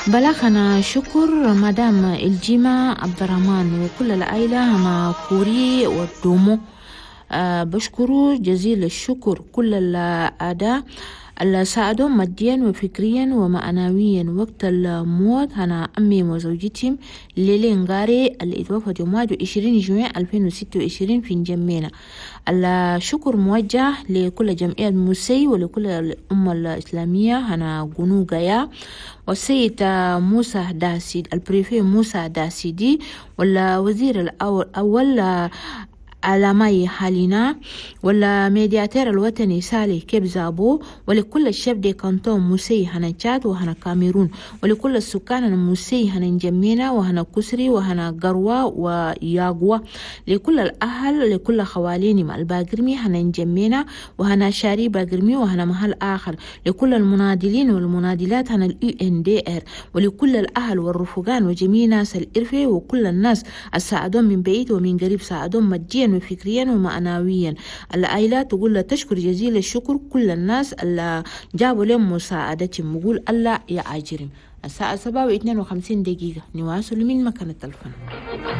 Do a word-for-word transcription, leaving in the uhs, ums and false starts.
بلغنا شكر مدام الجيمة عبد الرحمن وكل العائلة هنا كوري والدومو. أه بشكروا جزيل الشكر كل الأعداء اللي ساعدهم ماديا وفكريا ومعنويا وقت الموت. أنا أمي وزوجتي ليلي نغاري اللي اتوفت يوم واحد وعشرين جوية ألفين وستة وعشرين في نجمينا. الشكر موجه لكل جمعية موسي ولكل الأمة الإسلامية هنا قنوغايا والسيد موسى داسيد البريفي موسى داسيدي ولا وزير الأول أول على ماي حالنا ولا ميدياتير الوطني سالي كيب زابو ولكل الشعب دي كانتون موسي هنا تشاد وهنا كاميرون ولكل السكان الموسي هنا نجمينا وهنا كسري وهنا قروة وياقوة لكل الأهل لكل خواليني مع الباقرمي هنا نجمينا وهنا شاري باقرمي وهنا محل آخر لكل المنادلين والمنادلات هنا اليو ان دي ار ولكل الأهل والرفقان وجميع ناس الإرفي وكل الناس الساعدون من بعيد ومن قريب ساعدون ماديا وفكريا ومعنويا. العائلات تقول له تشكر جزيل الشكر كل الناس اللي جابوا لهم مساعدتهم وقول الله يا عاجرين. الساعة سبعة واثنين وخمسين دقيقة نواصل من مكان التلفون.